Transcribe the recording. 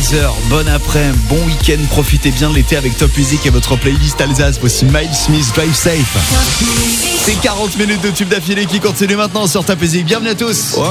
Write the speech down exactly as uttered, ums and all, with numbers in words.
treize heures, bon après-midi, bon week-end, profitez bien de l'été avec Top Music et votre playlist Alsace. Voici Miles Smith, Drive Safe. C'est quarante minutes de tube d'affilée qui continue maintenant sur Top Music. Bienvenue à tous. Ouais.